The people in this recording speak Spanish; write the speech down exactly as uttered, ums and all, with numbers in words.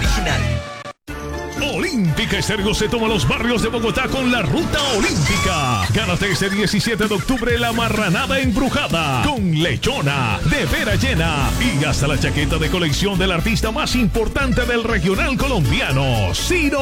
original. Olímpica Estéreo se toma los barrios de Bogotá con la Ruta Olímpica. Gánate este diecisiete de octubre la marranada embrujada con lechona, de vera llena y hasta la chaqueta de colección del artista más importante del regional colombiano, Ciro